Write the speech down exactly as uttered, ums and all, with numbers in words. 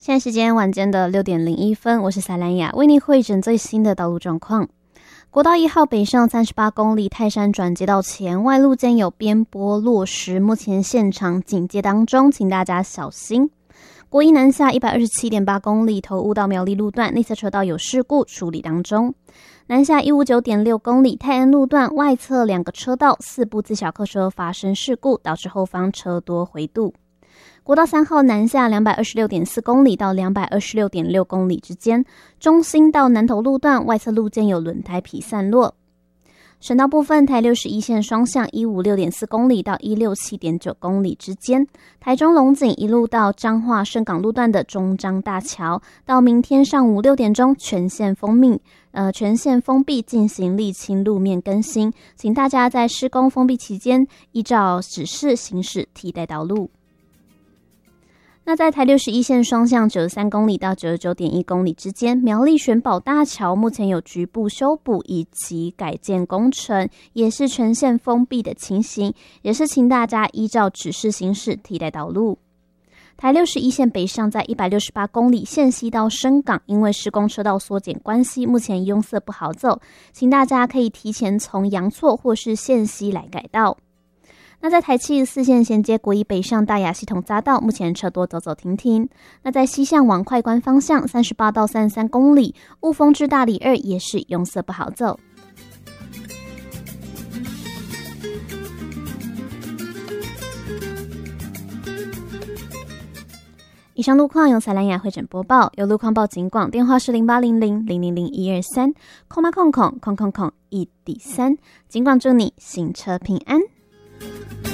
现在时间晚间的六点零一分，我是赛兰雅，为您汇整最新的道路状况。国道一号北上三十八公里泰山转接道前外路间有边坡落石，目前现场警戒当中，请大家小心。国一南下一百二十七点八公里头雾到苗栗路段内侧车道有事故处理当中。南下一百五十九点六公里泰安路段外侧两个车道四部自小客车发生事故，导致后方车多回渡。国道三号南下两百二十六点四公里到两百二十六点六公里之间，中兴到南投路段外侧路间有轮胎皮散落。省道部分，台六十一线双向一百五十六点四公里到一百六十七点九公里之间，台中龙井一路到彰化盛港路段的中彰大桥，到明天上午六点钟全线封闭，呃，全线封闭进行沥青路面更新，请大家在施工封闭期间依照指示行驶替代道路。那在台六十一线双向九十三公里到九十九点一公里之间，苗栗玄宝大桥目前有局部修补以及改建工程，也是全线封闭的情形，也是请大家依照指示行驶替代道路。台六十一线北上在一百六十八公里线西到深港，因为施工车道缩减关系，目前拥塞不好走，请大家可以提前从阳错或是线西来改道。那在台七十四线衔接国一北上大雅系统匝道，目前车多走走停停。那在西向往快关方向三十八到三十三公里，雾峰至大里二也是拥塞不好走。以上路况由采兰雅汇整播报，有路况报警广，电话是零八零零零零零一二三，空八空空空空空一底三，警广祝你行车平安。